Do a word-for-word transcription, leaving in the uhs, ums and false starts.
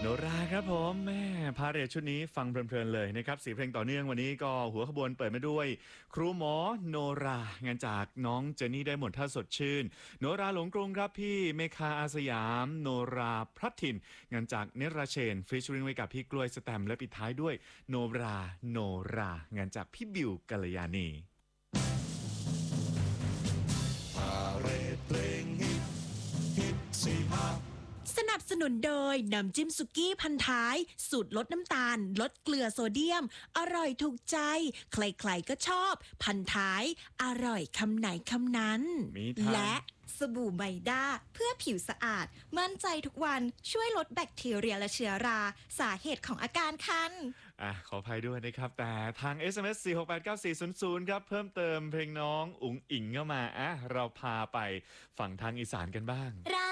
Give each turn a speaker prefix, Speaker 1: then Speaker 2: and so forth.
Speaker 1: โนราครับผมแม่พาเหรดชุดนี้ฟังเพลินๆเลยนะครับสีเพลงต่อเนื่องวันนี้ก็หัวขบวนเปิดมาด้วย ครูหมอโนรางานจากน้องเจนนี่ได้หมดถ้าสดชื่นโนราหลงกรุงครับพี่เมคาอาสยามโนราพลัดถิ่นงานจากเนตราเชนฟิชริงไว้กับพี่กล้วยสแตมและปิดท้ายด้วยโนราโนรางานจากพี่บิวกัลยาณี
Speaker 2: พาเหรดเพลงฮิตฮิตสี่ภาค
Speaker 3: สนับสนุนโดยน้ำจิ้มสุกี้พันท้ายสูตรลดน้ำตาลลดเกลือโซเดียมอร่อยถูกใจใครๆก็ชอบพันท้ายอร่อยคำไหนคำนั้น
Speaker 4: และสบู่ไมด้าเพื่อผิวสะอาดมั่นใจทุกวันช่วยลดแบคทีเรียและเชื้อราสาเหตุของอาการคัน
Speaker 1: อ่ะขออภัยด้วยนะครับแต่ทาง เอส เอ็ม เอส สี่ หก แปด เก้า สี่ ศูนย์ ศูนย์ครับเพิ่มเติมเพลงน้องอุ๋งอิงเข้ามาอ่ะเราพาไปฝั่งทางอีสานกันบ้าง